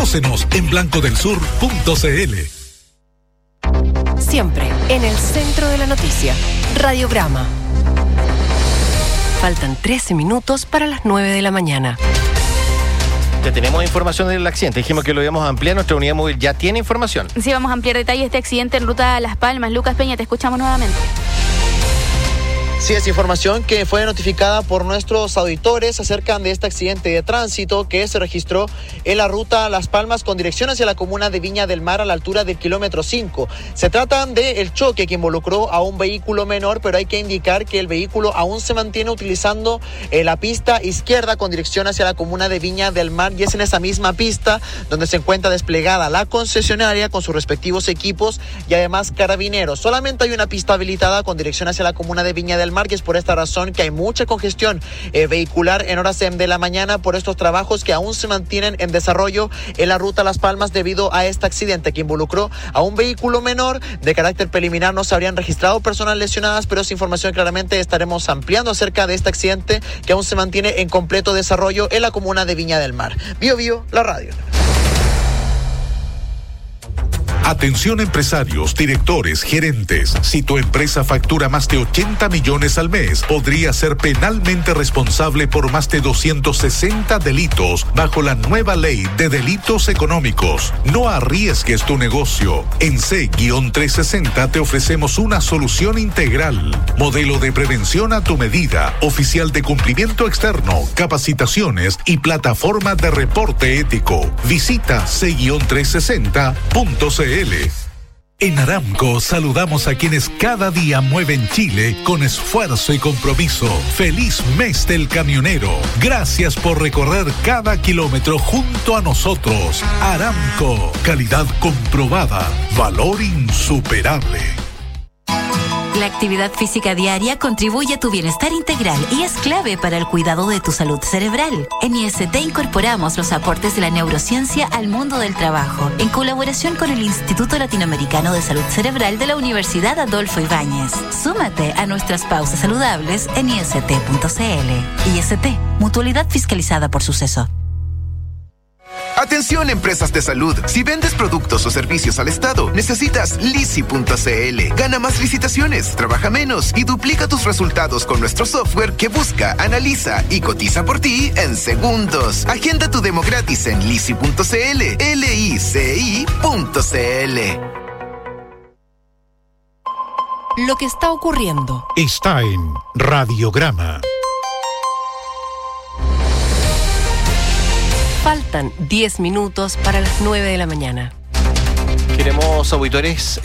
Conócenos en blancodelsur.cl. Siempre en el centro de la noticia. Radiograma. Faltan 13 minutos para las 9 de la mañana. Ya tenemos información del accidente. Dijimos que lo íbamos a ampliar. Nuestra unidad móvil ya tiene información. Sí, vamos a ampliar detalles de este accidente en ruta a Las Palmas. Lucas Peña, te escuchamos nuevamente. Sí, es información que fue notificada por nuestros auditores acerca de este accidente de tránsito que se registró en la ruta Las Palmas con dirección hacia la comuna de Viña del Mar a la altura del kilómetro 5. Se trata del choque que involucró a un vehículo menor, pero hay que indicar que el vehículo aún se mantiene utilizando la pista izquierda con dirección hacia la comuna de Viña del Mar, y es en esa misma pista donde se encuentra desplegada la concesionaria con sus respectivos equipos y además carabineros. Solamente hay una pista habilitada con dirección hacia la comuna de Viña del Mar, que es por esta razón que hay mucha congestión vehicular en horas de la mañana por estos trabajos que aún se mantienen en desarrollo en la ruta Las Palmas debido a este accidente que involucró a un vehículo menor. De carácter preliminar no se habrían registrado personas lesionadas, pero esa información claramente estaremos ampliando acerca de este accidente que aún se mantiene en completo desarrollo en la comuna de Viña del Mar. Bio Bio, la radio. Atención empresarios, directores, gerentes. Si tu empresa factura más de 80 millones al mes, podría ser penalmente responsable por más de 260 delitos bajo la nueva ley de delitos económicos. No arriesgues tu negocio. En C-360 te ofrecemos una solución integral. Modelo de prevención a tu medida, oficial de cumplimiento externo, capacitaciones y plataforma de reporte ético. Visita C-360.cl. En Aramco saludamos a quienes cada día mueven Chile con esfuerzo y compromiso. ¡Feliz mes del camionero! Gracias por recorrer cada kilómetro junto a nosotros. Aramco, calidad comprobada, valor insuperable. La actividad física diaria contribuye a tu bienestar integral y es clave para el cuidado de tu salud cerebral. En IST incorporamos los aportes de la neurociencia al mundo del trabajo, en colaboración con el Instituto Latinoamericano de Salud Cerebral de la Universidad Adolfo Ibáñez. Súmate a nuestras pausas saludables en ist.cl. IST, mutualidad fiscalizada por Suceso. Atención empresas de salud, si vendes productos o servicios al Estado, necesitas Lisi.cl. Gana más licitaciones, trabaja menos y duplica tus resultados con nuestro software que busca, analiza y cotiza por ti en segundos. Agenda tu demo gratis en Lisi.cl, LICI.cl. Lo que está ocurriendo está en Radiograma. Faltan 10 minutos para las 9 de la mañana. Queremos, auditores,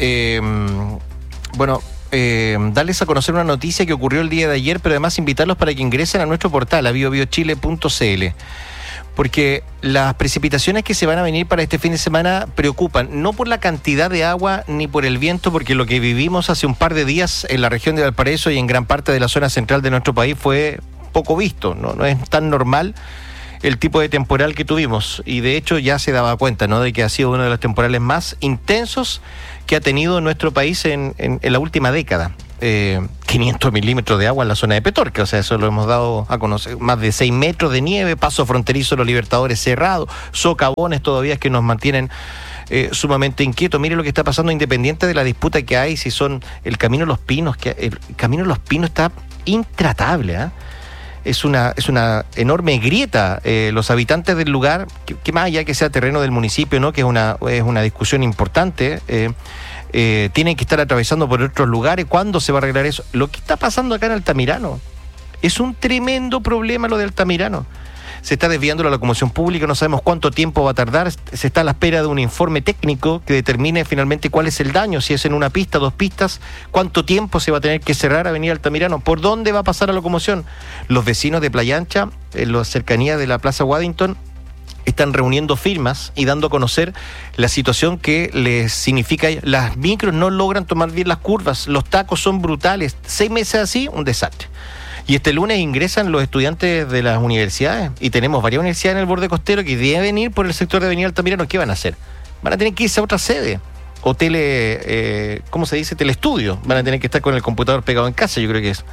darles a conocer una noticia que ocurrió el día de ayer, pero además invitarlos para que ingresen a nuestro portal, a biobiochile.cl. Porque las precipitaciones que se van a venir para este fin de semana preocupan, no por la cantidad de agua ni por el viento, porque lo que vivimos hace un par de días en la región de Valparaíso y en gran parte de la zona central de nuestro país fue poco visto, no es tan normal el tipo de temporal que tuvimos, y de hecho ya se daba cuenta, ¿no?, de que ha sido uno de los temporales más intensos que ha tenido nuestro país en la última década. 500 milímetros de agua en la zona de Petorca, o sea, eso lo hemos dado a conocer, más de 6 metros de nieve, paso fronterizo Los Libertadores cerrado, socavones todavía que nos mantienen sumamente inquietos. Mire lo que está pasando, independiente de la disputa que hay, si son el Camino Los Pinos, que el Camino Los Pinos está intratable, ¿eh? Es una enorme grieta. Los habitantes del lugar, que más allá que sea terreno del municipio, ¿no?, que es una discusión importante, tienen que estar atravesando por otros lugares. ¿Cuándo se va a arreglar eso? Lo que está pasando acá en Altamirano es un tremendo problema, lo de Altamirano. Se está desviando la locomoción pública, no sabemos cuánto tiempo va a tardar, se está a la espera de un informe técnico que determine finalmente cuál es el daño, si es en una pista, 2 pistas, cuánto tiempo se va a tener que cerrar Avenida Altamirano, por dónde va a pasar la locomoción. Los vecinos de Playa Ancha, en la cercanía de la Plaza Waddington, están reuniendo firmas y dando a conocer la situación que les significa. Las micros no logran tomar bien las curvas, los tacos son brutales, 6 meses así, un desastre. Y este lunes ingresan los estudiantes de las universidades, y tenemos varias universidades en el borde costero que deben ir por el sector de Avenida Altamirano. ¿Qué van a hacer? Van a tener que irse a otra sede, o teleestudio. Van a tener que estar con el computador pegado en casa, yo creo que es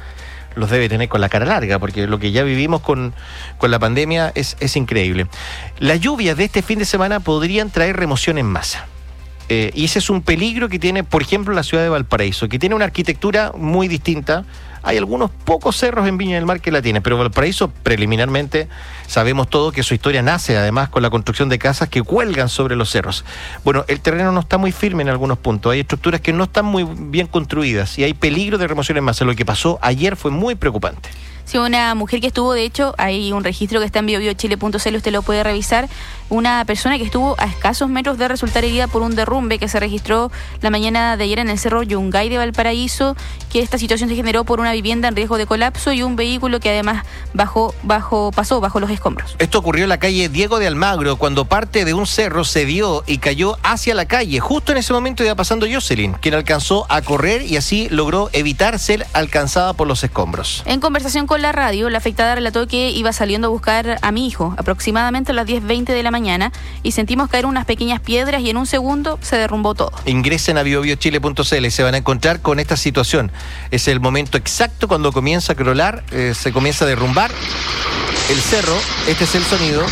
los debe tener con la cara larga, porque lo que ya vivimos con la pandemia es increíble. Las lluvias de este fin de semana podrían traer remoción en masa. Y ese es un peligro que tiene, por ejemplo, la ciudad de Valparaíso, que tiene una arquitectura muy distinta. Hay algunos pocos cerros en Viña del Mar que la tienen, pero Valparaíso, preliminarmente, sabemos todo que su historia nace además con la construcción de casas que cuelgan sobre los cerros. Bueno, el terreno no está muy firme en algunos puntos, hay estructuras que no están muy bien construidas y hay peligro de remoción en masa. Lo que pasó ayer fue muy preocupante. Sí, una mujer que estuvo, de hecho, hay un registro que está en biobiochile.cl, usted lo puede revisar, una persona que estuvo a escasos metros de resultar herida por un derrumbe que se registró la mañana de ayer en el Cerro Yungay de Valparaíso, que esta situación se generó por una vivienda en riesgo de colapso y un vehículo que además pasó bajo los escombros. Esto ocurrió en la calle Diego de Almagro, cuando parte de un cerro se dio y cayó hacia la calle. Justo en ese momento iba pasando Jocelyn, quien alcanzó a correr y así logró evitar ser alcanzada por los escombros. En conversación con la radio, la afectada relató que iba saliendo a buscar a mi hijo aproximadamente a las 10:20 de la mañana y sentimos caer unas pequeñas piedras y en un segundo se derrumbó todo. Ingresen a biobiochile.cl, se van a encontrar con esta situación. Es el momento exacto cuando comienza a crolar, se comienza a derrumbar el cerro. Este es el sonido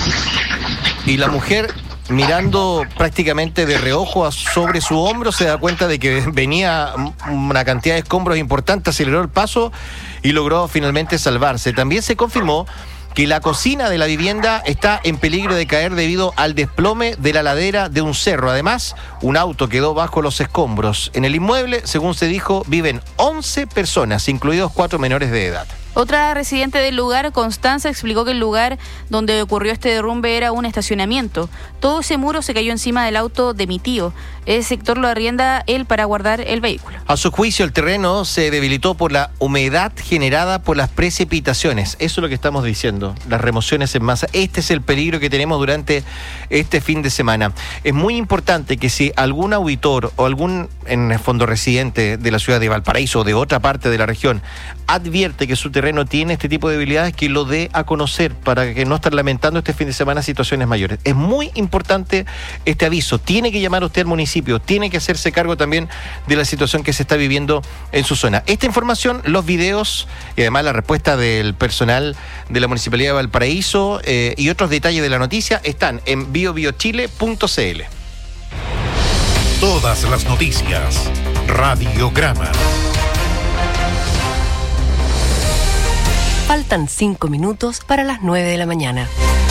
y la mujer, mirando prácticamente de reojo sobre su hombro, se da cuenta de que venía una cantidad de escombros importantes, aceleró el paso y logró finalmente salvarse. También se confirmó que la cocina de la vivienda está en peligro de caer debido al desplome de la ladera de un cerro. Además, un auto quedó bajo los escombros. En el inmueble, según se dijo, viven 11 personas, incluidos 4 menores de edad. Otra residente del lugar, Constanza, explicó que el lugar donde ocurrió este derrumbe era un estacionamiento. Todo ese muro se cayó encima del auto de mi tío. Ese sector lo arrienda él para guardar el vehículo. A su juicio, el terreno se debilitó por la humedad generada por las precipitaciones. Eso es lo que estamos diciendo, las remociones en masa. Este es el peligro que tenemos durante este fin de semana. Es muy importante que si algún auditor o algún, en el fondo, residente de la ciudad de Valparaíso o de otra parte de la región advierte que su terreno tiene este tipo de debilidades, que lo dé a conocer para que no estén lamentando este fin de semana situaciones mayores. Es muy importante este aviso. Tiene que llamar usted al municipio, tiene que hacerse cargo también de la situación que se está viviendo en su zona. Esta información, los videos y además la respuesta del personal de la Municipalidad de Valparaíso y otros detalles de la noticia están en biobiochile.cl. Todas las noticias. Radiograma. Faltan 5 minutos para las 9 de la mañana.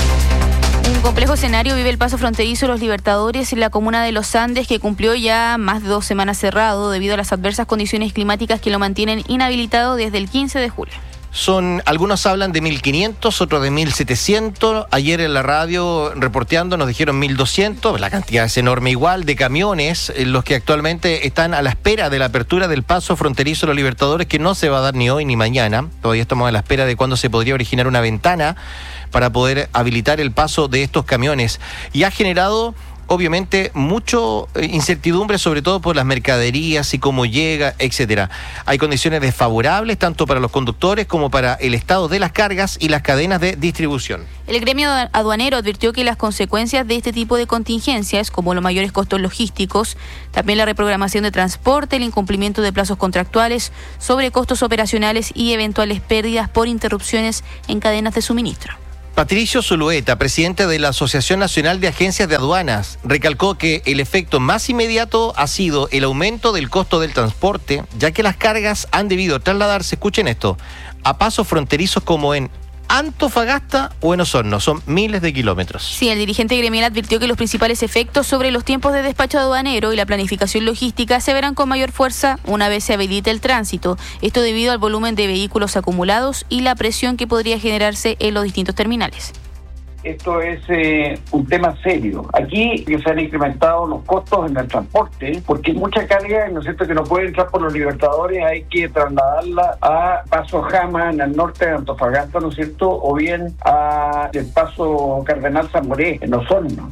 Un complejo escenario vive el paso fronterizo de Los Libertadores en la comuna de Los Andes, que cumplió ya más de 2 semanas cerrado debido a las adversas condiciones climáticas que lo mantienen inhabilitado desde el 15 de julio. Algunos hablan de 1.500, otros de 1.700. Ayer en la radio reporteando nos dijeron 1.200. La cantidad es enorme igual de camiones, los que actualmente están a la espera de la apertura del paso fronterizo de Los Libertadores, que no se va a dar ni hoy ni mañana. Todavía estamos a la espera de cuándo se podría originar una ventana para poder habilitar el paso de estos camiones. Y ha generado, obviamente, mucho incertidumbre, sobre todo por las mercaderías y cómo llega, etcétera. Hay condiciones desfavorables tanto para los conductores como para el estado de las cargas y las cadenas de distribución. El gremio aduanero advirtió que las consecuencias de este tipo de contingencias, como los mayores costos logísticos, también la reprogramación de transporte, el incumplimiento de plazos contractuales, sobrecostos operacionales y eventuales pérdidas por interrupciones en cadenas de suministro. Patricio Zulueta, presidente de la Asociación Nacional de Agencias de Aduanas, recalcó que el efecto más inmediato ha sido el aumento del costo del transporte, ya que las cargas han debido trasladarse, escuchen esto, a pasos fronterizos como en Antofagasta o en Osorno. Son miles de kilómetros. Sí, el dirigente gremial advirtió que los principales efectos sobre los tiempos de despacho aduanero y la planificación logística se verán con mayor fuerza una vez se habilite el tránsito. Esto debido al volumen de vehículos acumulados y la presión que podría generarse en los distintos terminales. Esto es un tema serio. Aquí se han incrementado los costos en el transporte, porque mucha carga, ¿no es cierto?, que no puede entrar por Los Libertadores, hay que trasladarla a Paso Jama, en el norte de Antofagasta, ¿no es cierto?, o bien a el Paso Cardenal Zamoré, en Osorno.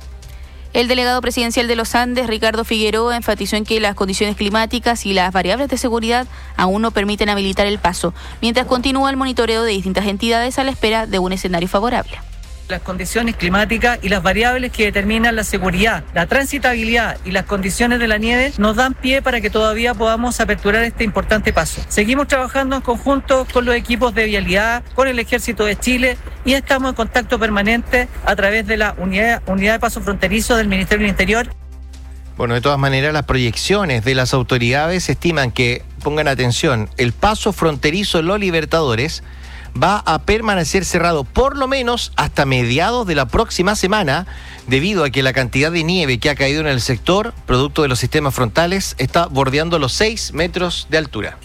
El delegado presidencial de los Andes, Ricardo Figueroa, enfatizó en que las condiciones climáticas y las variables de seguridad aún no permiten habilitar el paso, mientras continúa el monitoreo de distintas entidades a la espera de un escenario favorable. Las condiciones climáticas y las variables que determinan la seguridad, la transitabilidad y las condiciones de la nieve nos dan pie para que todavía podamos aperturar este importante paso. Seguimos trabajando en conjunto con los equipos de vialidad, con el Ejército de Chile y estamos en contacto permanente a través de la unidad de paso fronterizo del Ministerio del Interior. Bueno, de todas maneras, las proyecciones de las autoridades estiman que, pongan atención, el paso fronterizo Los Libertadores va a permanecer cerrado por lo menos hasta mediados de la próxima semana, debido a que la cantidad de nieve que ha caído en el sector, producto de los sistemas frontales, está bordeando los 6 metros de altura.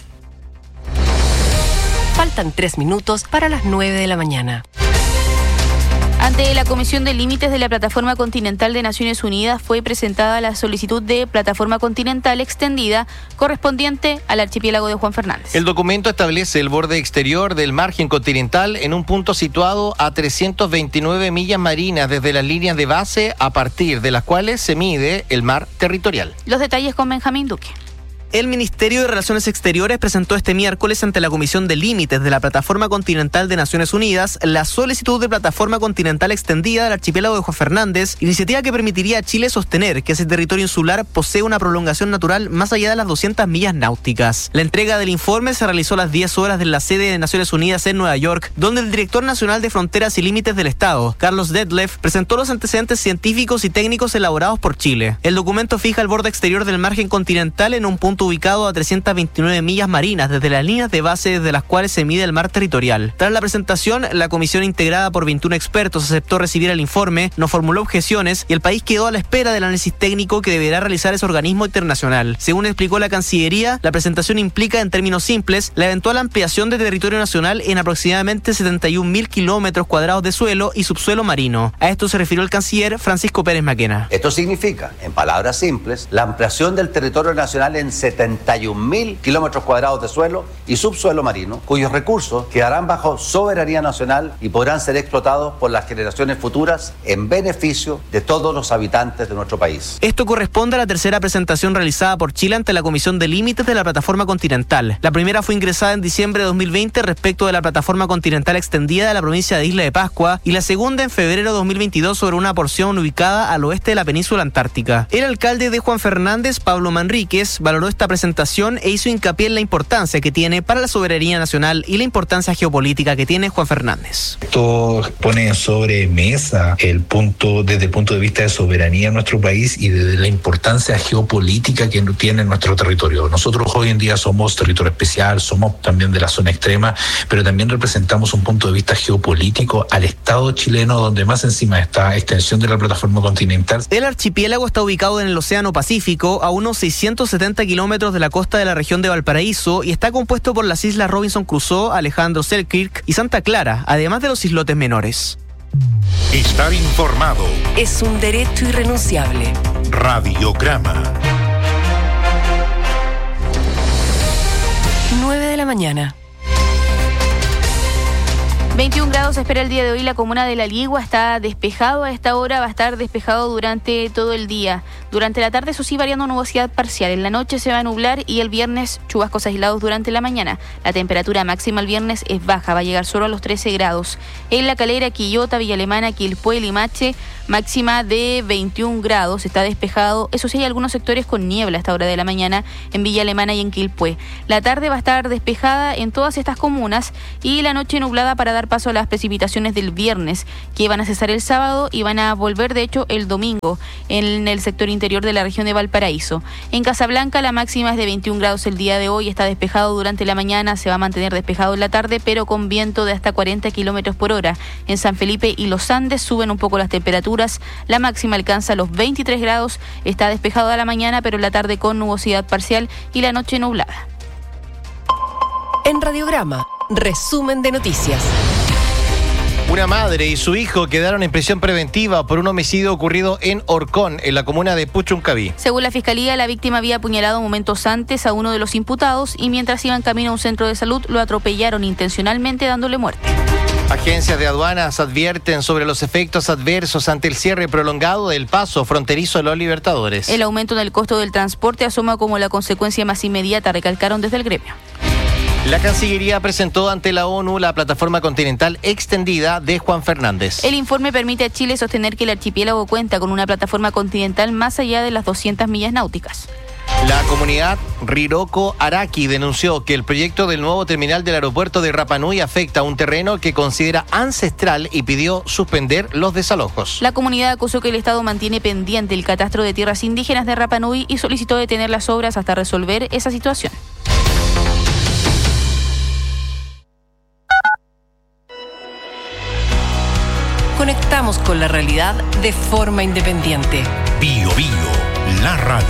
Faltan 3 minutos para las 9 de la mañana. Ante la Comisión de Límites de la Plataforma Continental de Naciones Unidas fue presentada la solicitud de Plataforma Continental extendida correspondiente al archipiélago de Juan Fernández. El documento establece el borde exterior del margen continental en un punto situado a 329 millas marinas desde las líneas de base a partir de las cuales se mide el mar territorial. Los detalles con Benjamín Duque. El Ministerio de Relaciones Exteriores presentó este miércoles ante la Comisión de Límites de la Plataforma Continental de Naciones Unidas la solicitud de Plataforma Continental extendida del archipiélago de Juan Fernández, iniciativa que permitiría a Chile sostener que ese territorio insular posee una prolongación natural más allá de las 200 millas náuticas. La entrega del informe se realizó a las 10 horas de la sede de Naciones Unidas en Nueva York, donde el director nacional de Fronteras y Límites del Estado, Carlos Detlef, presentó los antecedentes científicos y técnicos elaborados por Chile. El documento fija el borde exterior del margen continental en un punto ubicado a 329 millas marinas desde las líneas de base desde las cuales se mide el mar territorial. Tras la presentación, la comisión integrada por 21 expertos aceptó recibir el informe, no formuló objeciones y el país quedó a la espera del análisis técnico que deberá realizar ese organismo internacional. Según explicó la Cancillería, la presentación implica en términos simples la eventual ampliación de territorio nacional en aproximadamente 71.000 kilómetros cuadrados de suelo y subsuelo marino. A esto se refirió el canciller Francisco Pérez Maquena. Esto significa, en palabras simples, la ampliación del territorio nacional en 71.000 kilómetros cuadrados de suelo y subsuelo marino, cuyos recursos quedarán bajo soberanía nacional y podrán ser explotados por las generaciones futuras en beneficio de todos los habitantes de nuestro país. Esto corresponde a la tercera presentación realizada por Chile ante la Comisión de Límites de la Plataforma Continental. La primera fue ingresada en diciembre de 2020 respecto de la Plataforma Continental extendida de la provincia de Isla de Pascua y la segunda en febrero de 2022 sobre una porción ubicada al oeste de la península antártica. El alcalde de Juan Fernández, Pablo Manríquez, valoró esta presentación e hizo hincapié en la importancia que tiene para la soberanía nacional y la importancia geopolítica que tiene Juan Fernández. Esto pone sobre mesa desde el punto de vista de soberanía en nuestro país y de la importancia geopolítica que tiene nuestro territorio. Nosotros hoy en día somos territorio especial, somos también de la zona extrema, pero también representamos un punto de vista geopolítico al Estado chileno, donde más encima está extensión de la plataforma continental. El archipiélago está ubicado en el Océano Pacífico, a unos 670 kilómetros de la costa de la región de Valparaíso y está compuesto por las islas Robinson Crusoe, Alejandro Selkirk y Santa Clara, además de los islotes menores. Estar informado es un derecho irrenunciable. Radiograma. 9 de la mañana. 21 grados se espera el día de hoy. La comuna de La Ligua está despejado. A esta hora va a estar despejado durante todo el día. Durante la tarde, eso sí, variando nubosidad parcial. En la noche se va a nublar y el viernes chubascos aislados durante la mañana. La temperatura máxima el viernes es baja, va a llegar solo a los 13 grados. En La Calera, Quillota, Villa Alemana, Quilpué, Limache, máxima de 21 grados. Está despejado. Eso sí, hay algunos sectores con niebla a esta hora de la mañana en Villa Alemana y en Quilpué. La tarde va a estar despejada en todas estas comunas y la noche nublada para dar paso a las precipitaciones del viernes, que van a cesar el sábado y van a volver, de hecho, el domingo en el sector interior de la región de Valparaíso. En Casablanca la máxima es de 21 grados el día de hoy, está despejado durante la mañana, se va a mantener despejado en la tarde, pero con viento de hasta 40 kilómetros por hora. En San Felipe y Los Andes suben un poco las temperaturas, la máxima alcanza los 23 grados, está despejado a la mañana, pero en la tarde con nubosidad parcial y la noche nublada. En Radiograma, resumen de noticias. Una madre y su hijo quedaron en prisión preventiva por un homicidio ocurrido en Orcón, en la comuna de Puchuncaví. Según la Fiscalía, la víctima había apuñalado momentos antes a uno de los imputados y mientras iban camino a un centro de salud lo atropellaron intencionalmente dándole muerte. Agencias de aduanas advierten sobre los efectos adversos ante el cierre prolongado del paso fronterizo de Los Libertadores. El aumento en el costo del transporte asoma como la consecuencia más inmediata, recalcaron desde el gremio. La Cancillería presentó ante la ONU la plataforma continental extendida de Juan Fernández. El informe permite a Chile sostener que el archipiélago cuenta con una plataforma continental más allá de las 200 millas náuticas. La comunidad Riroko Araki denunció que el proyecto del nuevo terminal del aeropuerto de Rapa Nui afecta a un terreno que considera ancestral y pidió suspender los desalojos. La comunidad acusó que el Estado mantiene pendiente el catastro de tierras indígenas de Rapa Nui y solicitó detener las obras hasta resolver esa situación. Conectamos con la realidad de forma independiente. Bio Bio, la radio.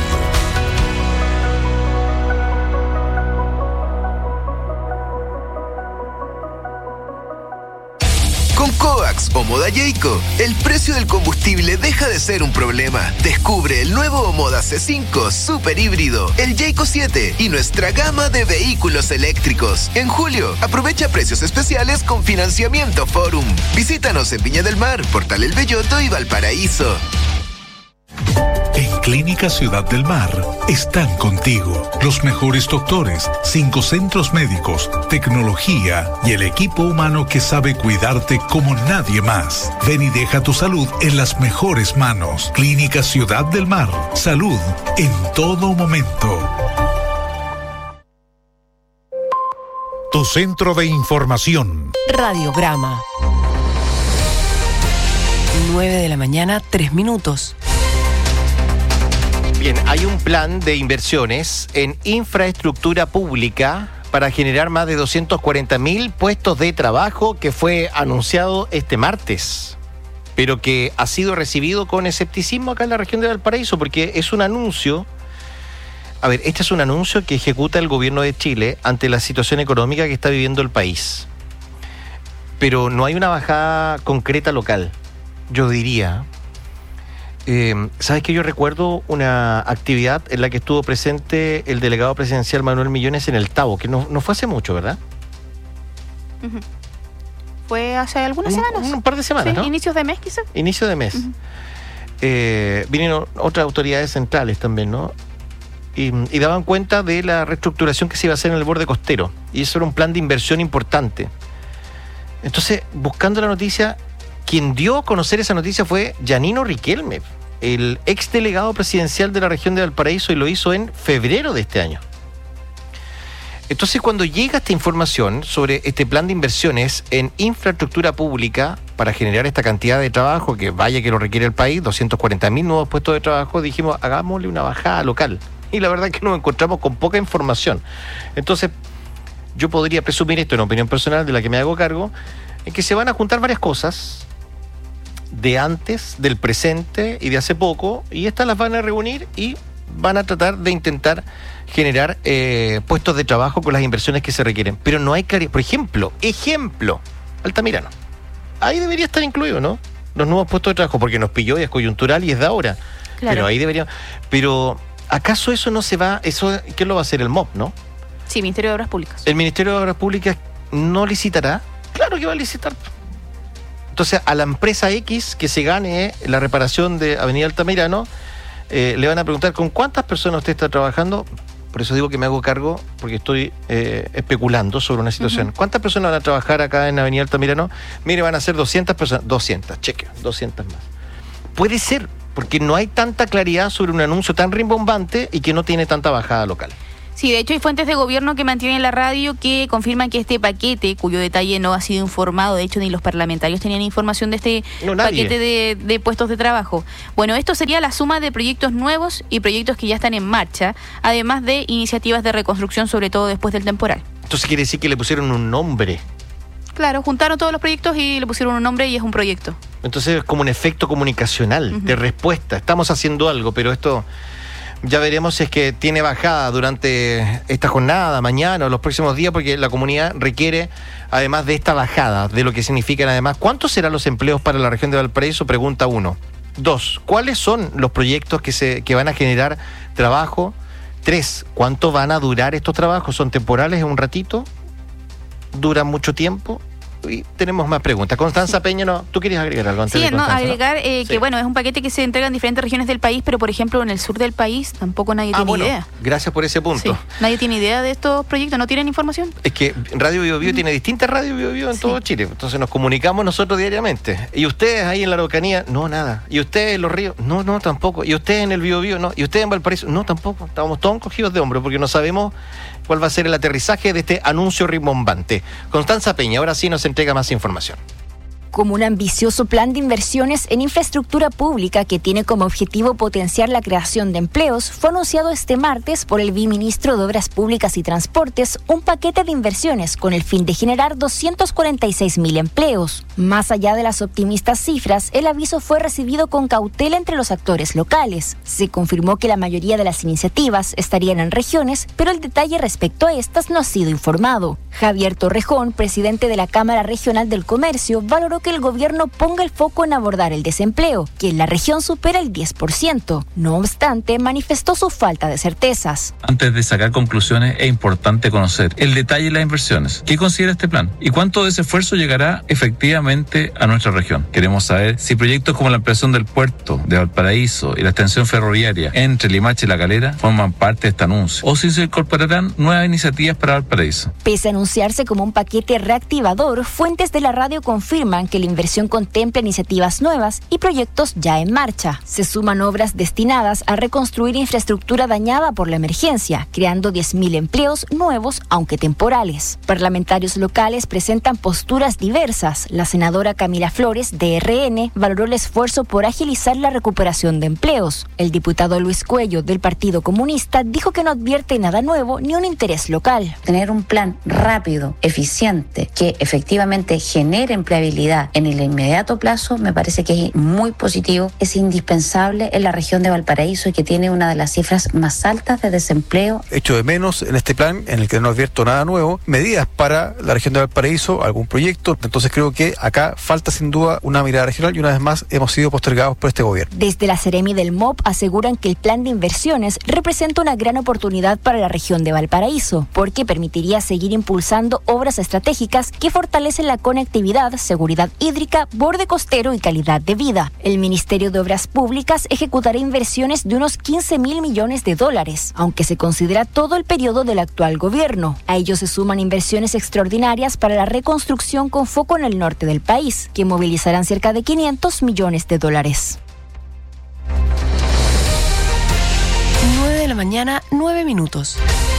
Con Coax o Moda Jayco, el precio del combustible deja de ser un problema. Descubre el nuevo Moda C5 Super Híbrido, el Jayco 7 y nuestra gama de vehículos eléctricos. En julio, aprovecha precios especiales con financiamiento Forum. Visítanos en Viña del Mar, Portal El Belloto y Valparaíso. En Clínica Ciudad del Mar están contigo los mejores doctores, 5 centros médicos, tecnología y el equipo humano que sabe cuidarte como nadie más. Ven y deja tu salud en las mejores manos. Clínica Ciudad del Mar, salud en todo momento. Tu centro de información. Radiograma. 9 de la mañana, 3 minutos. Bien, hay un plan de inversiones en infraestructura pública para generar más de 240.000 puestos de trabajo que fue anunciado este martes, pero que ha sido recibido con escepticismo acá en la región de Valparaíso, porque es un anuncio. A ver, este es un anuncio que ejecuta el gobierno de Chile ante la situación económica que está viviendo el país. Pero no hay una bajada concreta local, yo diría. ¿Sabes que yo recuerdo una actividad en la que estuvo presente el delegado presidencial Manuel Millones en el Tabo, que no fue hace mucho, ¿verdad? Uh-huh. Fue hace algunas semanas. Un par de semanas, sí, ¿no? Inicios de mes, quizás. Inicio de mes. Uh-huh. Vinieron otras autoridades centrales también, ¿no? Y daban cuenta de la reestructuración que se iba a hacer en el borde costero. Y eso era un plan de inversión importante. Entonces, buscando la noticia, quien dio a conocer esa noticia fue Janino Riquelme, el exdelegado presidencial de la región de Valparaíso, y lo hizo en febrero de este año. Entonces, cuando llega esta información sobre este plan de inversiones en infraestructura pública para generar esta cantidad de trabajo, que vaya que lo requiere el país, 240.000 nuevos puestos de trabajo, dijimos, hagámosle una bajada local. Y la verdad es que nos encontramos con poca información. Entonces, yo podría presumir, esto en opinión personal de la que me hago cargo, es que se van a juntar varias cosas de antes, del presente y de hace poco, y estas las van a reunir y van a tratar de intentar generar puestos de trabajo con las inversiones que se requieren. Pero no hay claridad. Por ejemplo, Altamirano. Ahí debería estar incluido, ¿no? Los nuevos puestos de trabajo, porque nos pilló y es coyuntural y es de ahora. Claro. Pero ahí debería. Pero, ¿acaso eso no se va? Eso, ¿quién lo va a hacer? El MOP, ¿no? Sí, Ministerio de Obras Públicas. ¿El Ministerio de Obras Públicas no licitará? Claro que va a licitar. Entonces, a la empresa X que se gane la reparación de Avenida Altamirano, le van a preguntar ¿con cuántas personas usted está trabajando? Por eso digo que me hago cargo, porque estoy especulando sobre una situación. Uh-huh. ¿Cuántas personas van a trabajar acá en Avenida Altamirano? Mire, van a ser 200 personas. 200, cheque, 200 más. Puede ser, porque no hay tanta claridad sobre un anuncio tan rimbombante y que no tiene tanta bajada local. Sí, de hecho hay fuentes de gobierno que mantienen la radio que confirman que este paquete, cuyo detalle no ha sido informado, de hecho ni los parlamentarios tenían información de este paquete de puestos de trabajo. Bueno, esto sería la suma de proyectos nuevos y proyectos que ya están en marcha, además de iniciativas de reconstrucción, sobre todo después del temporal. Entonces quiere decir que le pusieron un nombre. Claro, juntaron todos los proyectos y le pusieron un nombre y es un proyecto. Entonces es como un efecto comunicacional, de respuesta. Estamos haciendo algo, pero esto ya veremos si es que tiene bajada durante esta jornada, mañana o los próximos días, porque la comunidad requiere, además de esta bajada, de lo que significan además, ¿cuántos serán los empleos para la región de Valparaíso? Pregunta 1. 2, ¿cuáles son los proyectos que van a generar trabajo? 3, ¿cuánto van a durar estos trabajos? ¿Son temporales en un ratito? ¿Duran mucho tiempo? y tenemos más preguntas. Constanza Peña, no, ¿tú querías agregar algo antes? Sí, de Constanza, agregar que bueno, es un paquete que se entrega en diferentes regiones del país, pero por ejemplo en el sur del país tampoco nadie tiene idea. Gracias por ese punto. Sí, nadie tiene idea de estos proyectos, no tienen información. Es que Radio Bio Bio tiene distintas radios Bio Bio en todo Chile, entonces nos comunicamos nosotros diariamente. Y ustedes ahí en la Araucanía, no, nada. Y ustedes en los ríos, no, tampoco. Y ustedes en el Bio Bio, no. Y ustedes en Valparaíso, no, tampoco. Estamos todos cogidos de hombro porque no sabemos cuál va a ser el aterrizaje de este anuncio rimbombante. Constanza Peña, ahora sí nos entrega más información. Como un ambicioso plan de inversiones en infraestructura pública que tiene como objetivo potenciar la creación de empleos, fue anunciado este martes por el viceministro de Obras Públicas y Transportes un paquete de inversiones con el fin de generar 246.000 empleos. Más allá de las optimistas cifras, el aviso fue recibido con cautela entre los actores locales. Se confirmó que la mayoría de las iniciativas estarían en regiones, pero el detalle respecto a estas no ha sido informado. Javier Torrejón, presidente de la Cámara Regional del Comercio, valoró que el gobierno ponga el foco en abordar el desempleo, que en la región supera el 10%. No obstante, manifestó su falta de certezas. Antes de sacar conclusiones, es importante conocer el detalle de las inversiones. ¿Qué considera este plan? ¿Y cuánto de ese esfuerzo llegará efectivamente a nuestra región? Queremos saber si proyectos como la ampliación del puerto de Valparaíso y la extensión ferroviaria entre Limache y La Calera forman parte de este anuncio, o si se incorporarán nuevas iniciativas para Valparaíso. Pese a anunciarse como un paquete reactivador, fuentes de la radio confirman que la inversión contempla iniciativas nuevas y proyectos ya en marcha. Se suman obras destinadas a reconstruir infraestructura dañada por la emergencia, creando 10.000 empleos nuevos, aunque temporales. Parlamentarios locales presentan posturas diversas. La senadora Camila Flores, de RN, valoró el esfuerzo por agilizar la recuperación de empleos. El diputado Luis Cuello, del Partido Comunista, dijo que no advierte nada nuevo ni un interés local. Tener un plan rápido, eficiente, que efectivamente genere empleabilidad en el inmediato plazo, me parece que es muy positivo. Es indispensable en la región de Valparaíso y que tiene una de las cifras más altas de desempleo. Echo de menos en este plan, en el que no advierto nada nuevo, medidas para la región de Valparaíso, algún proyecto. Entonces creo que acá falta sin duda una mirada regional y una vez más hemos sido postergados por este gobierno. Desde la Seremi del MOP aseguran que el plan de inversiones representa una gran oportunidad para la región de Valparaíso, porque permitiría seguir impulsando obras estratégicas que fortalecen la conectividad, seguridad hídrica, borde costero y calidad de vida. El Ministerio de Obras Públicas ejecutará inversiones de unos 15.000 millones de dólares, aunque se considera todo el periodo del actual gobierno. A ello se suman inversiones extraordinarias para la reconstrucción con foco en el norte del país, que movilizarán cerca de 500 millones de dólares. 9 de la mañana, 9 minutos.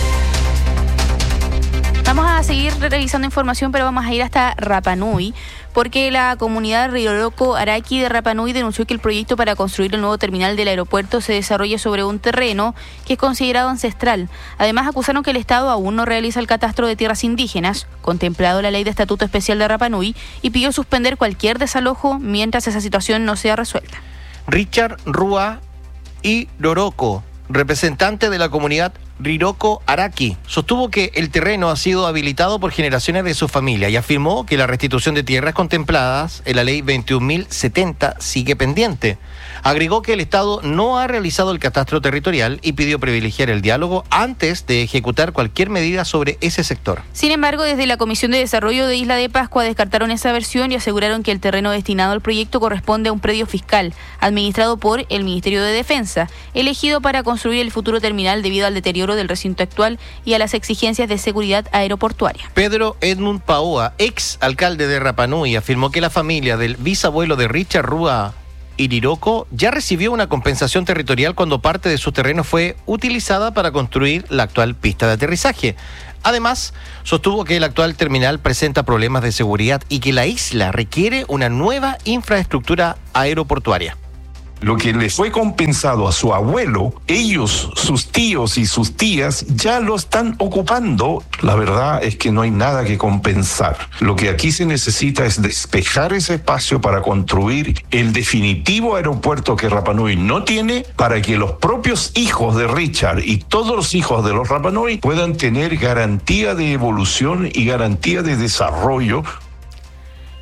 Vamos a seguir revisando información, pero vamos a ir hasta Rapa Nui, porque la comunidad Riroroco Araki de Rapa Nui denunció que el proyecto para construir el nuevo terminal del aeropuerto se desarrolla sobre un terreno que es considerado ancestral. Además, acusaron que el Estado aún no realiza el catastro de tierras indígenas, contemplado la Ley de Estatuto Especial de Rapa Nui, y pidió suspender cualquier desalojo mientras esa situación no sea resuelta. Richard Rúa y Roroko, representante de la comunidad Riroko Araki, sostuvo que el terreno ha sido habilitado por generaciones de su familia y afirmó que la restitución de tierras contempladas en la ley 21.070 sigue pendiente. Agregó que el Estado no ha realizado el catastro territorial y pidió privilegiar el diálogo antes de ejecutar cualquier medida sobre ese sector. Sin embargo, desde la Comisión de Desarrollo de Isla de Pascua descartaron esa versión y aseguraron que el terreno destinado al proyecto corresponde a un predio fiscal administrado por el Ministerio de Defensa, elegido para construir el futuro terminal debido al deterioro del recinto actual y a las exigencias de seguridad aeroportuaria. Pedro Edmund Paoa, ex alcalde de Rapa Nui, afirmó que la familia del bisabuelo de Richard Rúa Riroko ya recibió una compensación territorial cuando parte de su terreno fue utilizada para construir la actual pista de aterrizaje. Además, sostuvo que el actual terminal presenta problemas de seguridad y que la isla requiere una nueva infraestructura aeroportuaria. Lo que les fue compensado a su abuelo, ellos, sus tíos y sus tías, ya lo están ocupando. La verdad es que no hay nada que compensar. Lo que aquí se necesita es despejar ese espacio para construir el definitivo aeropuerto que Rapa Nui no tiene, para que los propios hijos de Richard y todos los hijos de los Rapa Nui puedan tener garantía de evolución y garantía de desarrollo.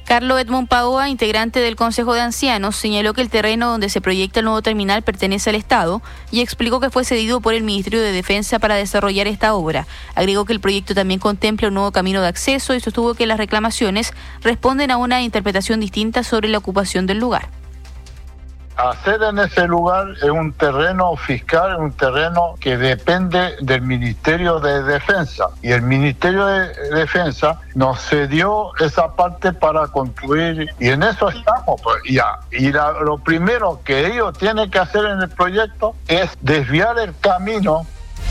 Carlos Edmond Paoa, integrante del Consejo de Ancianos, señaló que el terreno donde se proyecta el nuevo terminal pertenece al Estado y explicó que fue cedido por el Ministerio de Defensa para desarrollar esta obra. Agregó que el proyecto también contempla un nuevo camino de acceso y sostuvo que las reclamaciones responden a una interpretación distinta sobre la ocupación del lugar. Hacer en ese lugar es un terreno fiscal, un terreno que depende del Ministerio de Defensa. Y el Ministerio de Defensa nos cedió esa parte para construir, y en eso estamos. Lo primero que ellos tienen que hacer en el proyecto es desviar el camino.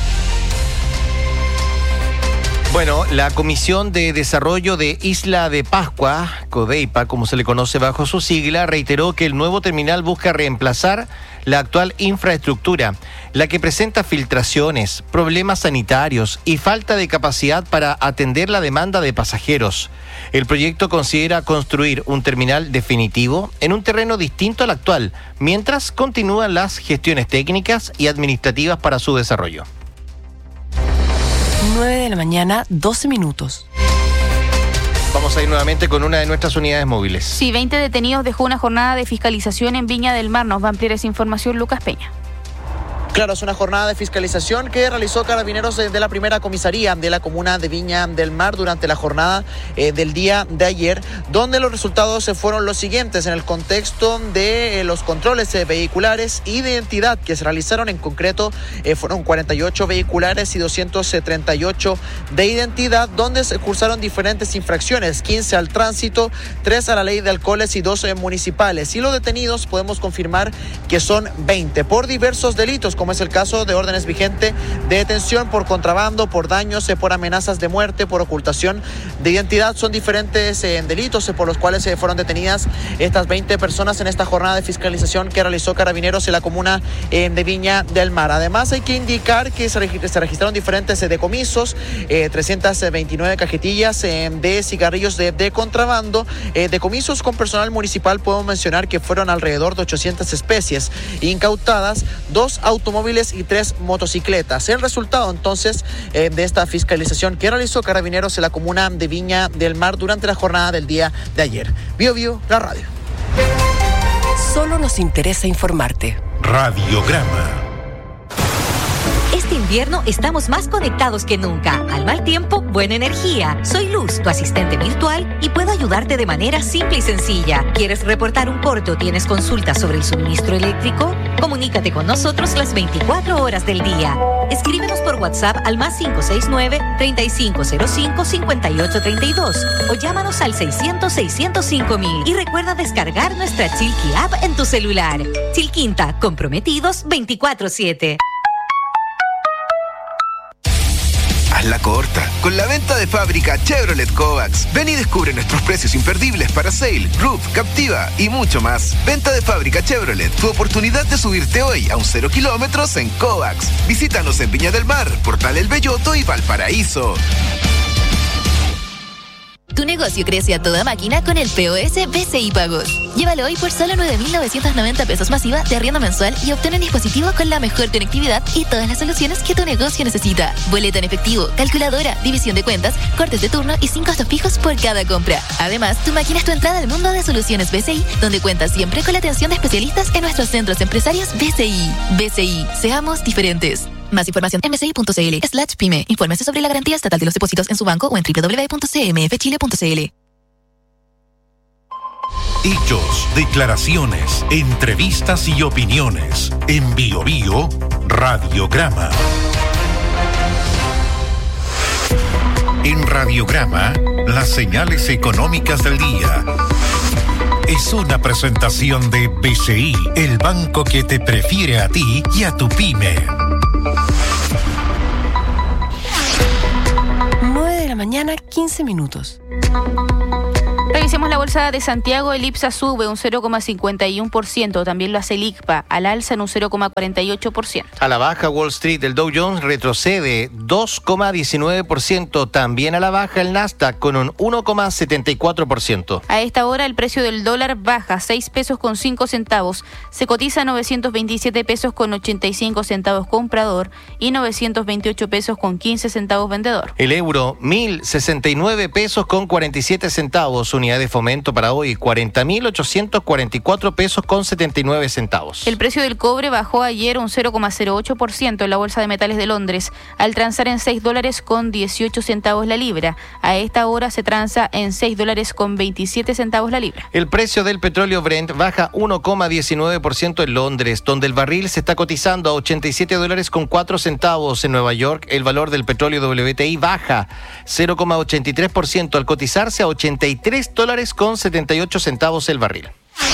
Bueno, la Comisión de Desarrollo de Isla de Pascua, CODEIPA, como se le conoce bajo su sigla, reiteró que el nuevo terminal busca reemplazar la actual infraestructura, la que presenta filtraciones, problemas sanitarios y falta de capacidad para atender la demanda de pasajeros. El proyecto considera construir un terminal definitivo en un terreno distinto al actual, mientras continúan las gestiones técnicas y administrativas para su desarrollo. 9 de la mañana, 12 minutos. Vamos a ir nuevamente con una de nuestras unidades móviles. Sí, 20 detenidos dejó una jornada de fiscalización en Viña del Mar. Nos va a ampliar esa información Lucas Peña. Claro, es una jornada de fiscalización que realizó Carabineros de la primera comisaría de la comuna de Viña del Mar durante la jornada del día de ayer, donde los resultados fueron los siguientes en el contexto de los controles vehiculares y de identidad que se realizaron. En concreto, fueron 48 vehiculares y 238 de identidad, donde se cursaron diferentes infracciones, 15 al tránsito, 3 a la ley de alcoholes y 2 municipales. Y los detenidos podemos confirmar que son 20 por diversos delitos, como es el caso de órdenes vigentes de detención por contrabando, por daños, por amenazas de muerte, por ocultación de identidad. Son diferentes delitos por los cuales fueron detenidas estas 20 personas en esta jornada de fiscalización que realizó Carabineros en la comuna de Viña del Mar. Además, hay que indicar que se registraron diferentes decomisos, 329 cajetillas de cigarrillos de contrabando, decomisos con personal municipal. Podemos mencionar que fueron alrededor de 800 especies incautadas, 2 automóviles y 3 motocicletas. El resultado entonces de esta fiscalización que realizó Carabineros en la comuna de Viña del Mar durante la jornada del día de ayer. Bio, la radio. Solo nos interesa informarte. Radiograma. Este invierno estamos más conectados que nunca. Al mal tiempo, buena energía. Soy Luz, tu asistente virtual, y puedo ayudarte de manera simple y sencilla. ¿Quieres reportar un corte o tienes consultas sobre el suministro eléctrico? Comunícate con nosotros las 24 horas del día. Escríbenos por WhatsApp al +569-3505-5832 o llámanos al 600-605-000 y recuerda descargar nuestra Chilqui App en tu celular. Chilquinta, comprometidos 24/7. Hazla corta con la venta de fábrica Chevrolet Kovacs. Ven y descubre nuestros precios imperdibles para Sail, Roof, Captiva y mucho más. Venta de fábrica Chevrolet, tu oportunidad de subirte hoy a un 0 kilómetros en Kovacs. Visítanos en Viña del Mar, Portal El Belloto y Valparaíso. Tu negocio crece a toda máquina con el POS BCI Pagos. Llévalo hoy por solo 9.990 pesos masiva de arriendo mensual y obtén un dispositivo con la mejor conectividad y todas las soluciones que tu negocio necesita. Boleta en efectivo, calculadora, división de cuentas, cortes de turno y 5 costos fijos por cada compra. Además, tu máquina es tu entrada al mundo de soluciones BCI, donde cuentas siempre con la atención de especialistas en nuestros centros empresarios BCI. BCI, seamos diferentes. Más información en bci.cl/pyme. Infórmese sobre la garantía estatal de los depósitos en su banco o en www.cmfchile.cl. Hechos, declaraciones, entrevistas y opiniones. En Bio Radiograma. En Radiograma, las señales económicas del día. Es una presentación de BCI, el banco que te prefiere a ti y a tu pyme. 9 de la mañana, 15 minutos. Revisemos la bolsa de Santiago. El IPSA sube un 0,51%, también lo hace el ICPA, al alza en un 0,48%. A la baja Wall Street, el Dow Jones retrocede 2,19%, también a la baja el Nasdaq con un 1,74%. A esta hora el precio del dólar baja 6 pesos con 5 centavos, se cotiza a 927 pesos con 85 centavos comprador y 928 pesos con 15 centavos vendedor. El euro, 1.069 pesos con 47 centavos, unidad de fomento para hoy, 40.844 pesos con 79 centavos. El precio del cobre bajó ayer un 0,08% en la Bolsa de Metales de Londres, al transar en $6 con 18 centavos la libra. A esta hora se transa en $6 con 27 centavos la libra. El precio del petróleo Brent baja 1,19% en Londres, donde el barril se está cotizando a $87 con 4 centavos. En Nueva York, el valor del petróleo WTI baja 0,83% al cotizarse a $83 con 78 centavos el barril.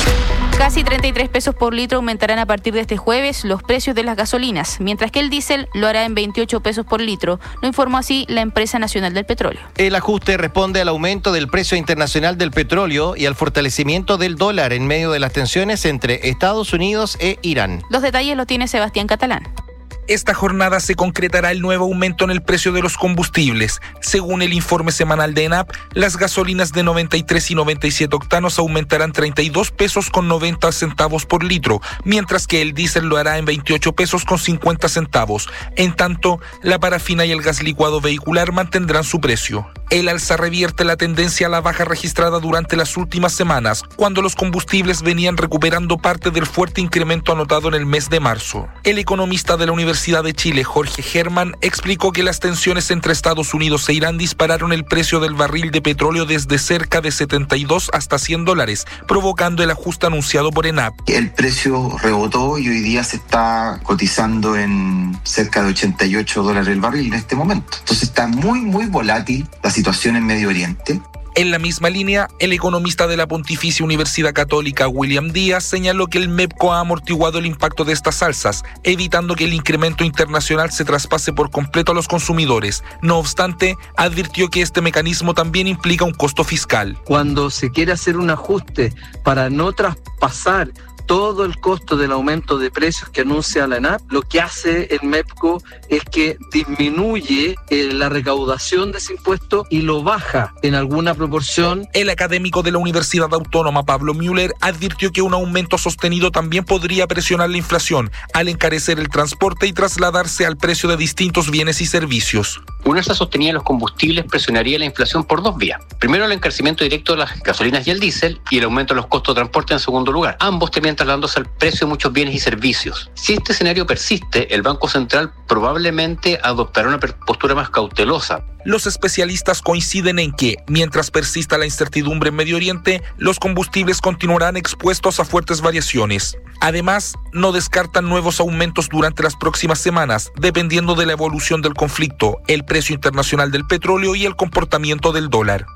Casi 33 pesos por litro aumentarán a partir de este jueves los precios de las gasolinas, mientras que el diésel lo hará en 28 pesos por litro, lo informó así la Empresa Nacional del Petróleo. El ajuste responde al aumento del precio internacional del petróleo y al fortalecimiento del dólar en medio de las tensiones entre Estados Unidos e Irán. Los detalles los tiene Sebastián Catalán. Esta jornada se concretará el nuevo aumento en el precio de los combustibles. Según el informe semanal de ENAP, las gasolinas de 93 y 97 octanos aumentarán 32 pesos con 90 centavos por litro, mientras que el diésel lo hará en 28 pesos con 50 centavos. En tanto, la parafina y el gas licuado vehicular mantendrán su precio. El alza revierte la tendencia a la baja registrada durante las últimas semanas, cuando los combustibles venían recuperando parte del fuerte incremento anotado en el mes de marzo. El economista de la Universidad de Chile, Jorge Germán, explicó que las tensiones entre Estados Unidos e Irán dispararon el precio del barril de petróleo desde cerca de 72 hasta $100, provocando el ajuste anunciado por ENAP. El precio rebotó y hoy día se está cotizando en cerca de $88 el barril en este momento. Entonces está muy volátil la situación en Medio Oriente. En la misma línea, el economista de la Pontificia Universidad Católica, William Díaz, señaló que el MEPCO ha amortiguado el impacto de estas alzas, evitando que el incremento internacional se traspase por completo a los consumidores. No obstante, advirtió que este mecanismo también implica un costo fiscal. Cuando se quiere hacer un ajuste para no traspasar todo el costo del aumento de precios que anuncia la ENAP, lo que hace el MEPCO es que disminuye la recaudación de ese impuesto y lo baja en alguna proporción. El académico de la Universidad Autónoma, Pablo Müller, advirtió que un aumento sostenido también podría presionar la inflación al encarecer el transporte y trasladarse al precio de distintos bienes y servicios. Una alza sostenida en los combustibles presionaría la inflación por dos vías. Primero, el encarecimiento directo de las gasolinas y el diésel, y el aumento de los costos de transporte en segundo lugar. Ambos terminan trasladándose al precio de muchos bienes y servicios. Si este escenario persiste, el Banco Central probablemente adoptará una postura más cautelosa. Los especialistas coinciden en que, mientras persista la incertidumbre en Medio Oriente, los combustibles continuarán expuestos a fuertes variaciones. Además, no descartan nuevos aumentos durante las próximas semanas, dependiendo de la evolución del conflicto, el precio internacional del petróleo y el comportamiento del dólar.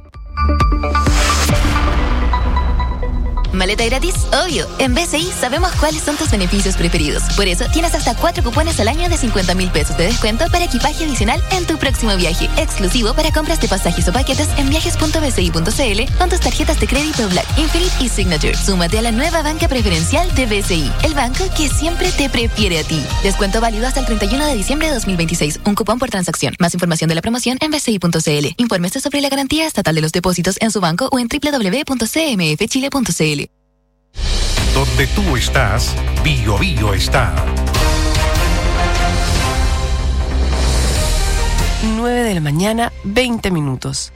¿Maleta gratis? Obvio. En BCI sabemos cuáles son tus beneficios preferidos. Por eso tienes hasta 4 cupones al año de 50,000 pesos de descuento para equipaje adicional en tu próximo viaje. Exclusivo para compras de pasajes o paquetes en viajes.bci.cl con tus tarjetas de crédito Black, Infinite y Signature. Súmate a la nueva banca preferencial de BCI, el banco que siempre te prefiere a ti. Descuento válido hasta el 31 de diciembre de 2026. Un cupón por transacción. Más información de la promoción en bci.cl. Infórmese sobre la garantía estatal de los depósitos en su banco o en www.cmfchile.cl. Donde tú estás, Bio Bio está. 9 de la mañana, 20 minutos.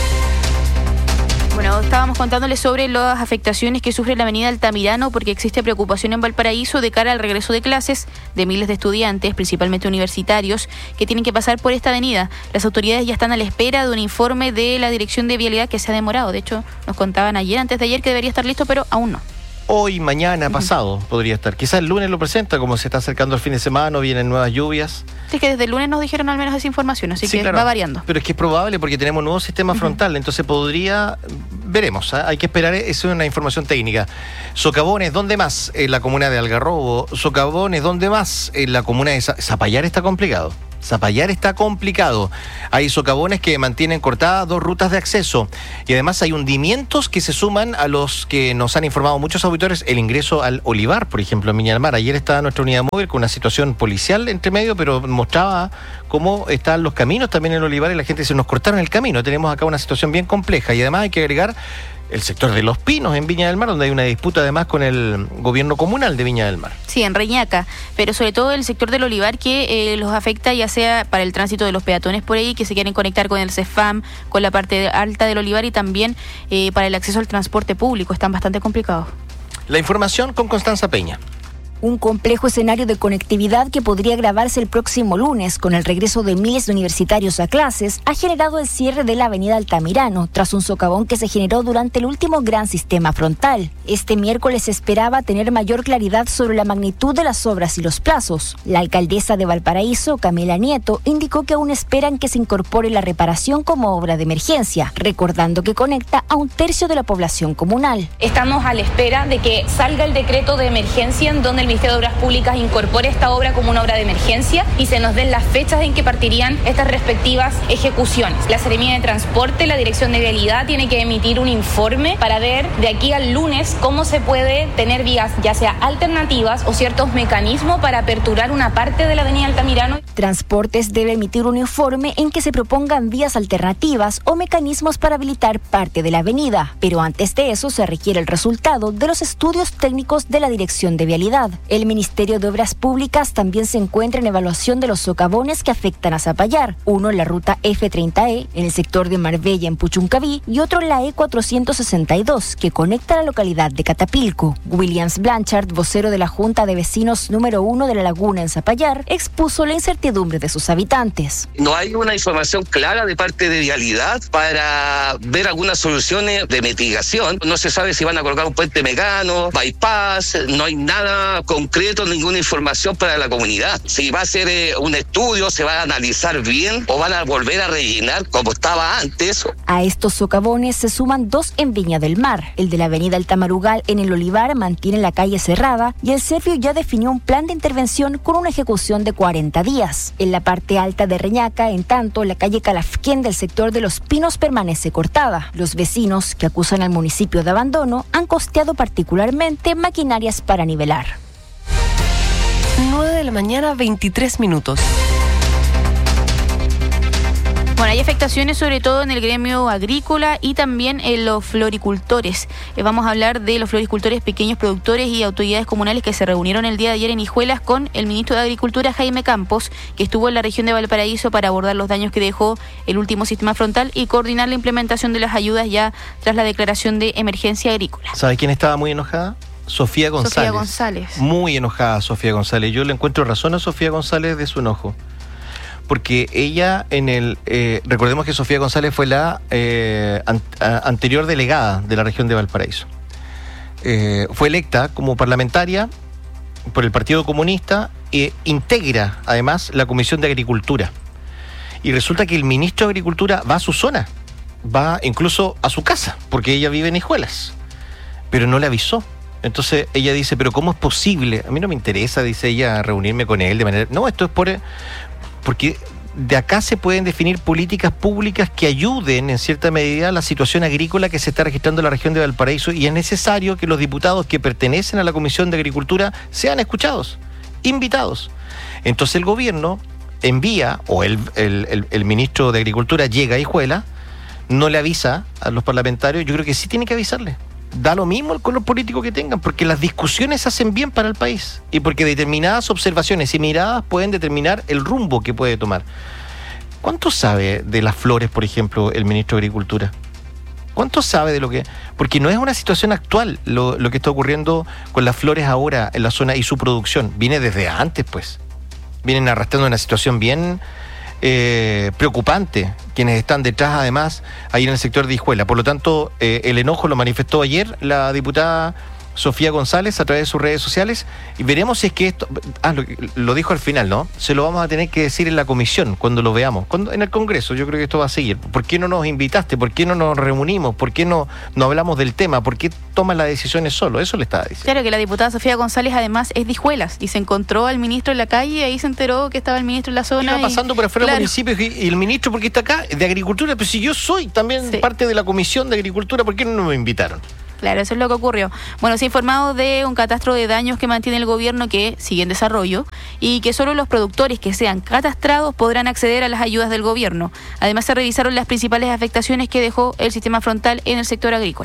Bueno, estábamos contándoles sobre las afectaciones que sufre la avenida Altamirano porque existe preocupación en Valparaíso de cara al regreso de clases de miles de estudiantes, principalmente universitarios, que tienen que pasar por esta avenida. Las autoridades ya están a la espera de un informe de la Dirección de Vialidad que se ha demorado. De hecho, nos contaban antes de ayer que debería estar listo, pero aún no. Hoy, mañana, pasado podría estar. Quizás el lunes lo presenta, como se está acercando el fin de semana, vienen nuevas lluvias. Es que desde el lunes nos dijeron al menos esa información, así que claro, va variando. Pero es que es probable porque tenemos un nuevo sistema frontal, entonces veremos, hay que esperar, eso es una información técnica. Socavones, ¿dónde más? En la comuna de Algarrobo. Socavones, ¿dónde más? En la comuna de Zapallar está complicado. Hay socavones que mantienen cortadas 2 rutas de acceso y además hay hundimientos que se suman a los que nos han informado muchos auditores, el ingreso al Olivar, por ejemplo, en Viña del Mar. Ayer estaba nuestra unidad móvil con una situación policial entre medio, pero mostraba cómo están los caminos también en el Olivar y la gente dice, nos cortaron el camino. Tenemos acá una situación bien compleja y además hay que agregar el sector de Los Pinos en Viña del Mar, donde hay una disputa además con el gobierno comunal de Viña del Mar. Sí, en Reñaca, pero sobre todo el sector del Olivar que los afecta ya sea para el tránsito de los peatones por ahí, que se quieren conectar con el CEFAM, con la parte alta del Olivar y también para el acceso al transporte público. Están bastante complicados. La información con Constanza Peña. Un complejo escenario de conectividad que podría agravarse el próximo lunes con el regreso de miles de universitarios a clases ha generado el cierre de la avenida Altamirano tras un socavón que se generó durante el último gran sistema frontal. Este miércoles se esperaba tener mayor claridad sobre la magnitud de las obras y los plazos. La alcaldesa de Valparaíso, Camila Nieto, indicó que aún esperan que se incorpore la reparación como obra de emergencia, recordando que conecta a 1/3 de la población comunal. Estamos a la espera de que salga el decreto de emergencia en donde el Ministerio de Obras Públicas incorpore esta obra como una obra de emergencia y se nos den las fechas en que partirían estas respectivas ejecuciones. La Seremía de Transporte, la Dirección de Vialidad, tiene que emitir un informe para ver de aquí al lunes cómo se puede tener vías, ya sea alternativas o ciertos mecanismos para aperturar una parte de la avenida Altamirano. Transportes debe emitir un informe en que se propongan vías alternativas o mecanismos para habilitar parte de la avenida, pero antes de eso se requiere el resultado de los estudios técnicos de la Dirección de Vialidad. El Ministerio de Obras Públicas también se encuentra en evaluación de los socavones que afectan a Zapallar, uno en la ruta F30E, en el sector de Marbella en Puchuncaví, y otro en la E462, que conecta la localidad de Catapilco. Williams Blanchard, vocero de la Junta de Vecinos número 1 de la Laguna en Zapallar, expuso la incertidumbre de sus habitantes. No hay una información clara de parte de Vialidad para ver algunas soluciones de mitigación. No se sabe si van a colocar un puente mecano, bypass, no hay nada concreto, ninguna información para la comunidad. Si va a ser un estudio, se va a analizar bien o van a volver a rellenar como estaba antes. A estos socavones se suman 2 en Viña del Mar. El de la avenida Altamarugal en el Olivar mantiene la calle cerrada y el Servio ya definió un plan de intervención con una ejecución de 40 días. En la parte alta de Reñaca, en tanto, la calle Calafquén del sector de Los Pinos permanece cortada. Los vecinos, que acusan al municipio de abandono, han costeado particularmente maquinarias para nivelar. 9 de la mañana, 23 minutos. Bueno, hay afectaciones sobre todo en el gremio agrícola y también en los floricultores. Vamos a hablar de los floricultores, pequeños productores y autoridades comunales que se reunieron el día de ayer en Hijuelas con el ministro de Agricultura, Jaime Campos, que estuvo en la región de Valparaíso para abordar los daños que dejó el último sistema frontal y coordinar la implementación de las ayudas ya tras la declaración de emergencia agrícola. ¿Sabe quién estaba muy enojada? Sofía González. Sofía González. Muy enojada Sofía González. Yo le encuentro razón a Sofía González de su enojo. Porque ella recordemos que Sofía González fue la anterior delegada de la región de Valparaíso. Fue electa como parlamentaria por el Partido Comunista e integra además la Comisión de Agricultura. Y resulta que el ministro de Agricultura va a su zona, va incluso a su casa, porque ella vive en Hijuelas, pero no le avisó. Entonces ella dice, pero ¿cómo es posible? A mí no me interesa, dice ella, reunirme con él de manera... No, esto es porque de acá se pueden definir políticas públicas que ayuden en cierta medida a la situación agrícola que se está registrando en la región de Valparaíso, y es necesario que los diputados que pertenecen a la Comisión de Agricultura sean escuchados, invitados. Entonces el gobierno envía, o el ministro de Agricultura llega a Hijuela, no le avisa a los parlamentarios. Yo creo que sí tiene que avisarle. Da lo mismo el color político que tengan, porque las discusiones hacen bien para el país y porque determinadas observaciones y miradas pueden determinar el rumbo que puede tomar. ¿Cuánto sabe de las flores, por ejemplo, el ministro de Agricultura? ¿Cuánto sabe de lo que...? Porque no es una situación actual lo que está ocurriendo con las flores ahora en la zona y su producción. Viene desde antes, pues. Vienen arrastrando una situación bien... preocupante, quienes están detrás además ahí en el sector de Hijuela. Por lo tanto, el enojo lo manifestó ayer la diputada Sofía González a través de sus redes sociales, y veremos si es que esto, lo dijo al final, ¿no? Se lo vamos a tener que decir en la comisión cuando lo veamos, en el Congreso. Yo creo que esto va a seguir. ¿Por qué no nos invitaste? ¿Por qué no nos reunimos? ¿Por qué no hablamos del tema? ¿Por qué toman las decisiones solo? Eso le estaba diciendo. Claro, que la diputada Sofía González además es de Hijuelas y se encontró al ministro en la calle y ahí se enteró que estaba el ministro en la zona. Iba pasando por afuera del municipio y el ministro, ¿por qué está acá? De Agricultura, pero si yo soy también parte de la Comisión de Agricultura, ¿por qué no me invitaron? Claro, eso es lo que ocurrió. Bueno, se ha informado de un catastro de daños que mantiene el gobierno que sigue en desarrollo y que solo los productores que sean catastrados podrán acceder a las ayudas del gobierno. Además, se revisaron las principales afectaciones que dejó el sistema frontal en el sector agrícola.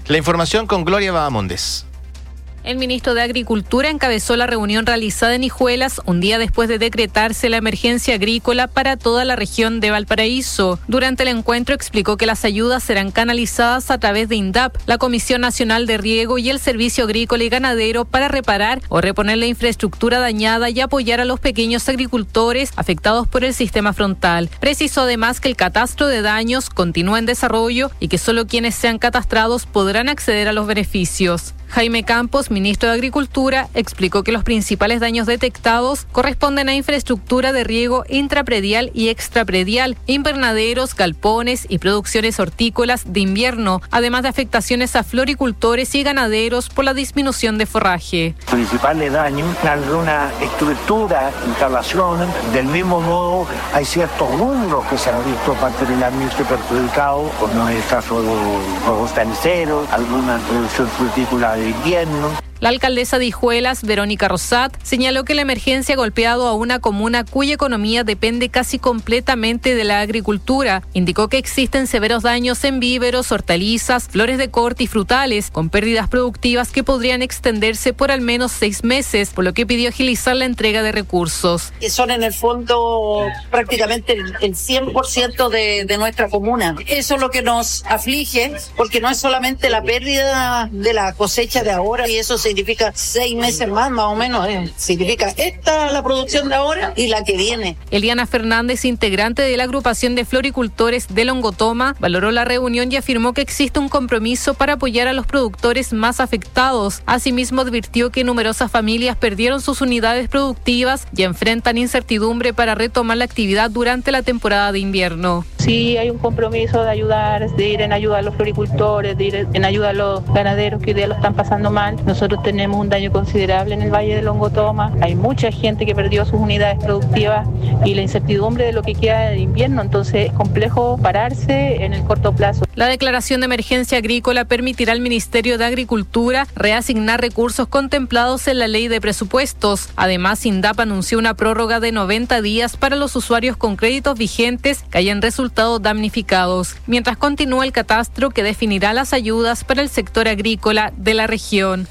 La información con Gloria Bahamondes. El ministro de Agricultura encabezó la reunión realizada en Hijuelas un día después de decretarse la emergencia agrícola para toda la región de Valparaíso. Durante el encuentro explicó que las ayudas serán canalizadas a través de INDAP, la Comisión Nacional de Riego y el Servicio Agrícola y Ganadero para reparar o reponer la infraestructura dañada y apoyar a los pequeños agricultores afectados por el sistema frontal. Precisó además que el catastro de daños continúa en desarrollo y que solo quienes sean catastrados podrán acceder a los beneficios. Jaime Campos, ministro de Agricultura, explicó que los principales daños detectados corresponden a infraestructura de riego intrapredial y extrapredial, invernaderos, galpones y producciones hortícolas de invierno, además de afectaciones a floricultores y ganaderos por la disminución de forraje. Principales daños en alguna estructura, instalación. Del mismo modo, hay ciertos rubros que se han visto particularmente perjudicados, como en el caso de los estaniceros, alguna producción frutícola de invierno. La alcaldesa de Hijuelas, Verónica Rosat, señaló que la emergencia ha golpeado a una comuna cuya economía depende casi completamente de la agricultura. Indicó que existen severos daños en víveros, hortalizas, flores de corte y frutales, con pérdidas productivas que podrían extenderse por al menos 6 meses, por lo que pidió agilizar la entrega de recursos. Que son en el fondo prácticamente el 100% de nuestra comuna. Eso es lo que nos aflige, porque no es solamente la pérdida de la cosecha de ahora, y eso significa 6 meses más o menos. Significa la producción de ahora y la que viene. Eliana Fernández, integrante de la agrupación de floricultores de Longotoma, valoró la reunión y afirmó que existe un compromiso para apoyar a los productores más afectados. Asimismo, advirtió que numerosas familias perdieron sus unidades productivas y enfrentan incertidumbre para retomar la actividad durante la temporada de invierno. Sí, hay un compromiso de ayudar, de ir en ayuda a los floricultores, de ir en ayuda a los ganaderos que hoy día lo están pasando mal. Nosotros tenemos un daño considerable en el Valle de Longotoma. Hay mucha gente que perdió sus unidades productivas y la incertidumbre de lo que queda de invierno, entonces es complejo pararse en el corto plazo. La declaración de emergencia agrícola permitirá al Ministerio de Agricultura reasignar recursos contemplados en la ley de presupuestos. Además, INDAP anunció una prórroga de 90 días para los usuarios con créditos vigentes que hayan resultado damnificados, mientras continúa el catastro que definirá las ayudas para el sector agrícola de la región.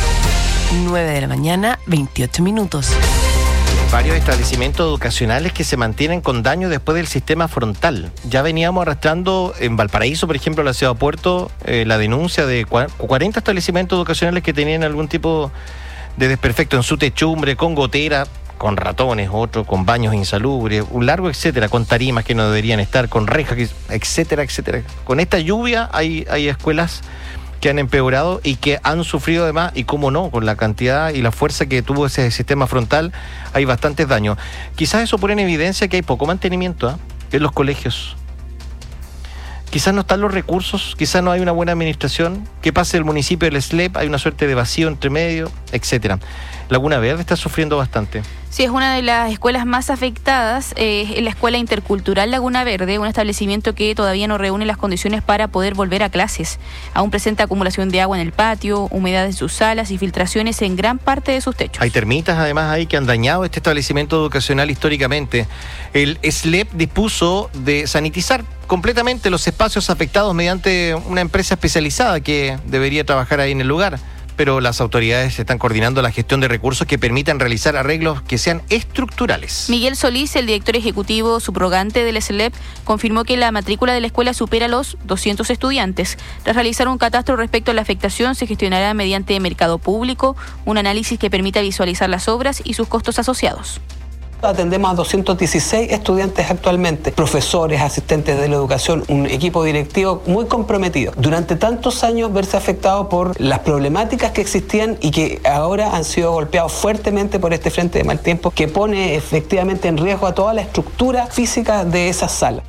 9 de la mañana, 28 minutos. Varios establecimientos educacionales que se mantienen con daño después del sistema frontal. Ya veníamos arrastrando en Valparaíso, por ejemplo, la ciudad de Puerto, la denuncia de 40 establecimientos educacionales que tenían algún tipo de desperfecto en su techumbre, con gotera, con ratones, otros con baños insalubres, un largo etcétera, con tarimas que no deberían estar, con rejas, etcétera, etcétera. Con esta lluvia hay escuelas que han empeorado y que han sufrido además, y cómo no, con la cantidad y la fuerza que tuvo ese sistema frontal, hay bastantes daños. Quizás eso pone en evidencia que hay poco mantenimiento en los colegios. Quizás no están los recursos, quizás no hay una buena administración. ¿Qué pasa en el municipio del SLEP? Hay una suerte de vacío entre medio, etcétera. Laguna Verde está sufriendo bastante. Sí, es una de las escuelas más afectadas, es la Escuela Intercultural Laguna Verde, un establecimiento que todavía no reúne las condiciones para poder volver a clases. Aún presenta acumulación de agua en el patio, humedad en sus salas y filtraciones en gran parte de sus techos. Hay termitas además ahí que han dañado este establecimiento educacional históricamente. El SLEP dispuso de sanitizar completamente los espacios afectados mediante una empresa especializada que debería trabajar ahí en el lugar. Pero las autoridades están coordinando la gestión de recursos que permitan realizar arreglos que sean estructurales. Miguel Solís, el director ejecutivo subrogante del SLEP, confirmó que la matrícula de la escuela supera los 200 estudiantes. Tras realizar un catastro respecto a la afectación, se gestionará mediante mercado público, un análisis que permita visualizar las obras y sus costos asociados. Atendemos a 216 estudiantes actualmente, profesores, asistentes de la educación, un equipo directivo muy comprometido. Durante tantos años verse afectado por las problemáticas que existían y que ahora han sido golpeados fuertemente por este frente de mal tiempo que pone efectivamente en riesgo a toda la estructura física de esas salas.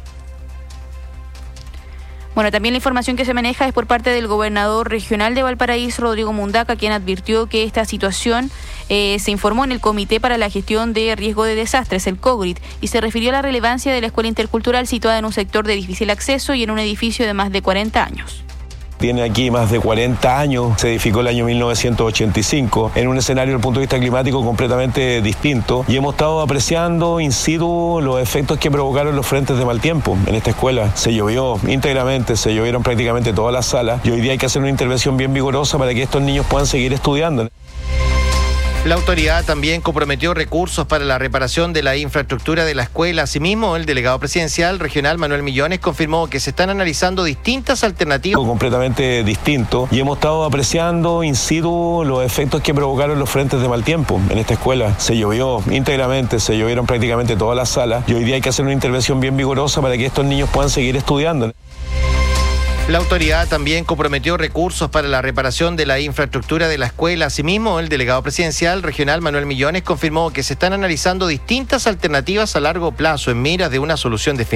Bueno, también la información que se maneja es por parte del gobernador regional de Valparaíso, Rodrigo Mundaca, quien advirtió que esta situación se informó en el Comité para la Gestión de Riesgo de Desastres, el COGRID, y se refirió a la relevancia de la escuela intercultural situada en un sector de difícil acceso y en un edificio de más de 40 años. tiene aquí más de 40 años, se edificó el año 1985, en un escenario desde el punto de vista climático completamente distinto, y hemos estado apreciando in situ los efectos que provocaron los frentes de mal tiempo. En esta escuela se llovió íntegramente, se llovieron prácticamente todas las salas, y hoy día hay que hacer una intervención bien vigorosa para que estos niños puedan seguir estudiando. La autoridad también comprometió recursos para la reparación de la infraestructura de la escuela. Asimismo, el delegado presidencial regional Manuel Millones confirmó que se están analizando distintas alternativas. Completamente distinto, y hemos estado apreciando in situ los efectos que provocaron los frentes de mal tiempo. En esta escuela se llovió íntegramente, se llovieron prácticamente todas las salas, y hoy día hay que hacer una intervención bien vigorosa para que estos niños puedan seguir estudiando. La autoridad también comprometió recursos para la reparación de la infraestructura de la escuela. Asimismo, el delegado presidencial regional Manuel Millones confirmó que se están analizando distintas alternativas a largo plazo en miras de una solución definitiva.